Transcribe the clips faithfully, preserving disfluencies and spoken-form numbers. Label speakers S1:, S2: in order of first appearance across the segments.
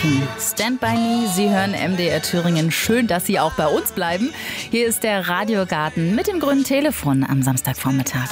S1: King. Stand by me. Sie hören M D R Thüringen. Schön, dass Sie auch bei uns bleiben. Hier ist der Radiogarten mit dem grünen Telefon am Samstagvormittag.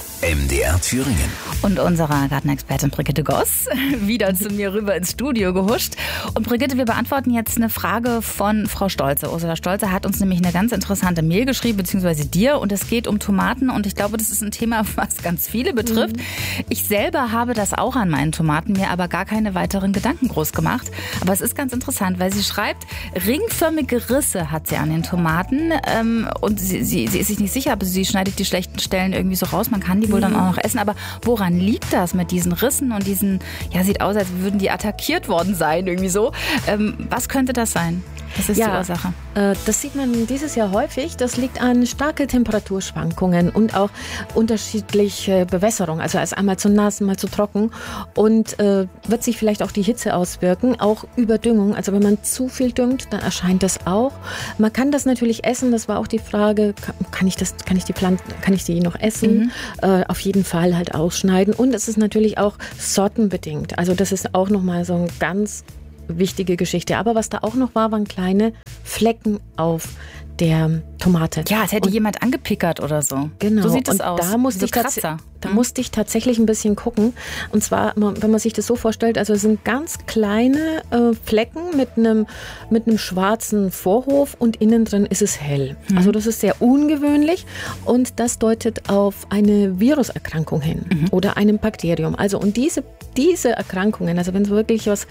S2: M D R Thüringen.
S1: Und unserer Gartenexpertin Brigitte Goss wieder zu mir rüber ins Studio gehuscht. Und Brigitte, wir beantworten jetzt eine Frage von Frau Stolze. Ursula Stolze hat uns nämlich eine ganz interessante Mail geschrieben, beziehungsweise dir. Und es geht um Tomaten. Und ich glaube, das ist ein Thema, was ganz viele betrifft. Mhm. Ich selber habe das auch an meinen Tomaten, mir aber gar keine weiteren Gedanken groß gemacht. Aber es ist ganz interessant, weil sie schreibt, ringförmige Risse hat sie an den Tomaten. Ähm, und sie, sie, sie ist sich nicht sicher, aber sie schneidet die schlechten Stellen irgendwie so raus. Man kann die wohl dann auch noch essen. Aber woran liegt das mit diesen Rissen und diesen, ja, sieht aus, als würden die attackiert worden sein, irgendwie so. Ähm, was könnte das sein? Was ist ja, die Ursache?
S3: Äh, das sieht man dieses Jahr häufig. Das liegt an starke Temperaturschwankungen und auch unterschiedliche Bewässerung. Also es ist einmal zu nass, mal zu trocken. Und äh, wird sich vielleicht auch die Hitze auswirken. Auch Überdüngung. Also wenn man zu viel düngt, dann erscheint das auch. Man kann das natürlich essen. Das war auch die Frage, kann ich, das, kann ich die Pflanzen, kann ich die noch essen? Mhm. Äh, auf jeden Fall halt ausschneiden. Und es ist natürlich auch sortenbedingt. Also das ist auch nochmal so ein ganz wichtige Geschichte. Aber was da auch noch war, waren kleine Flecken auf der Tomate.
S1: Ja, als hätte
S3: und
S1: jemand angepickert oder so.
S3: Genau.
S1: So sieht es
S3: und
S1: aus.
S3: Da musste,
S1: so
S3: ich tats- da mhm. musste ich tatsächlich ein bisschen gucken. Und zwar, wenn man sich das so vorstellt, also es sind ganz kleine äh, Flecken mit einem mit einem schwarzen Vorhof und innen drin ist es hell. Mhm. Also das ist sehr ungewöhnlich und das deutet auf eine Viruserkrankung hin mhm. oder einem Bakterium. Also und diese diese Erkrankungen, also wenn es wirklich was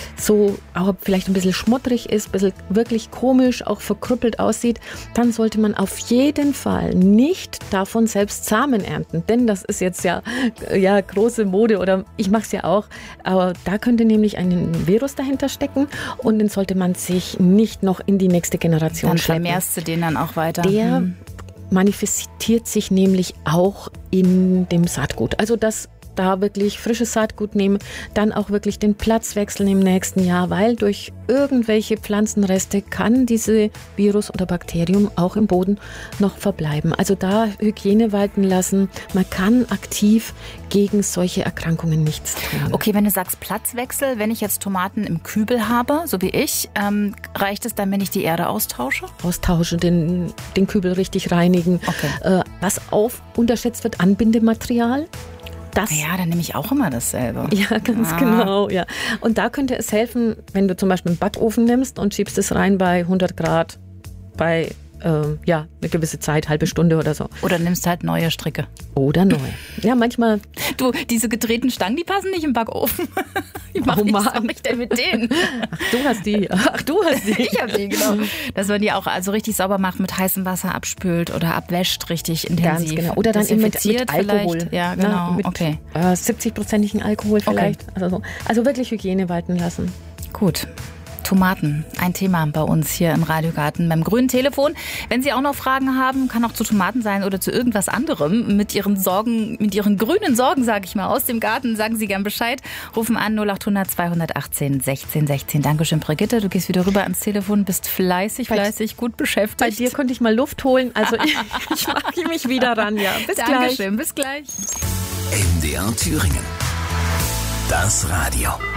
S3: so auch vielleicht ein bisschen schmuddrig ist, ein bisschen wirklich komisch, auch verkrüppelt aussieht, dann sollte man auf jeden Fall nicht davon selbst Samen ernten. Denn das ist jetzt ja, ja große Mode oder ich mache es ja auch. Aber da könnte nämlich ein Virus dahinter stecken und den sollte man sich nicht noch in die nächste Generation
S1: dann
S3: schleppen.
S1: Dann vermehrst du den dann auch weiter.
S3: Der
S1: hm.
S3: manifestiert sich nämlich auch in dem Saatgut. Also das da wirklich frisches Saatgut nehmen, dann auch wirklich den Platz wechseln im nächsten Jahr, weil durch irgendwelche Pflanzenreste kann diese Virus oder Bakterium auch im Boden noch verbleiben. Also da Hygiene walten lassen. Man kann aktiv gegen solche Erkrankungen nichts tun.
S1: Okay, wenn du sagst Platzwechsel, wenn ich jetzt Tomaten im Kübel habe, so wie ich, ähm, reicht es dann, wenn ich die Erde austausche?
S3: Austausche, den, den Kübel richtig reinigen.
S1: Okay.
S3: Äh, was auf unterschätzt wird, Anbindematerial. Das,
S1: ja, dann nehme ich auch immer dasselbe.
S3: Ja, ganz ah. genau. Ja. Und da könnte es helfen, wenn du zum Beispiel einen Backofen nimmst und schiebst es rein bei hundert Grad, bei äh, ja, eine gewisse Zeit, halbe Stunde oder so.
S1: Oder nimmst halt neue Stricke.
S3: Oder neu. Ja, manchmal.
S1: Du, diese gedrehten Stangen, die passen nicht im Backofen. Wie mache
S3: oh,
S1: ich, was mach ich denn mit denen?
S3: Ach, du hast die. Ach, du hast die.
S1: Ich habe die, genau. Dass man die auch also richtig sauber macht, mit heißem Wasser abspült oder abwäscht richtig intensiv.
S3: Ganz genau. Oder dann eben mit, mit Alkohol.
S1: Vielleicht. Ja, genau.
S3: Na, mit
S1: okay.
S3: äh, siebzig-prozentigen Alkohol vielleicht. Okay. Also, so. also wirklich Hygiene walten lassen.
S1: Gut. Tomaten, ein Thema bei uns hier im Radiogarten beim grünen Telefon. Wenn Sie auch noch Fragen haben, kann auch zu Tomaten sein oder zu irgendwas anderem, mit Ihren Sorgen, mit Ihren grünen Sorgen, sage ich mal, aus dem Garten, sagen Sie gern Bescheid. Rufen an null acht hundert zweihundertachtzehn sechzehn sechzehn. Dankeschön, Brigitte. Du gehst wieder rüber ans Telefon, bist fleißig, fleißig, gut beschäftigt.
S3: Bei dir konnte ich mal Luft holen, also ich, ich mache mich wieder ran, ja.
S1: Bis Dankeschön, gleich. bis gleich.
S2: M D R Thüringen. Das Radio.